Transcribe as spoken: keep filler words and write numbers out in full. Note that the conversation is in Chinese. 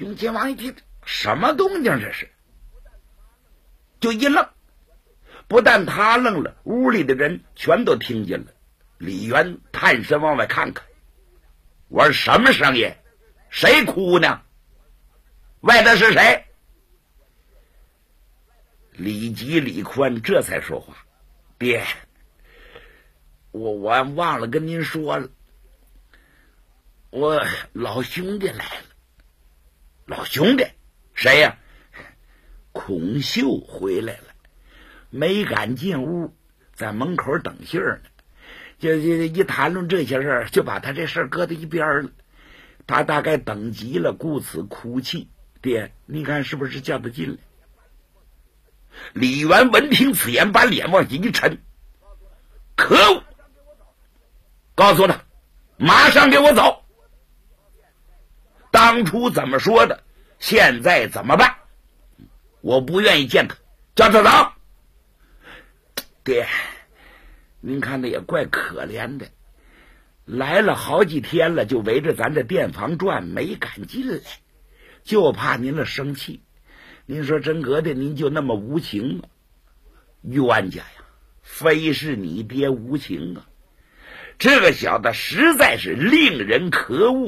永亲王一听什么动静这是，就一愣。不但他愣了，屋里的人全都听见了。李渊探身往外看看，我说什么声音？谁哭呢？外头是谁？李吉、李宽这才说话：“爹，我我忘了跟您说了，我老兄弟来了。”老兄弟？谁呀？孔秀回来了，没敢进屋，在门口等信儿呢。就就一谈论这些事儿，就把他这事儿搁在一边了。他大概等急了，故此哭泣。爹，你看是不是叫他进来？李渊闻听此言，把脸往下一沉，可恶！告诉他，马上给我走！当初怎么说的，现在怎么办？我不愿意见他，叫他走。爹，您看的也怪可怜的，来了好几天了，就围着咱这店房转，没敢进来，就怕您了生气。您说真格的，您就那么无情吗？冤家呀，非是你爹无情啊！这个小子实在是令人可恶。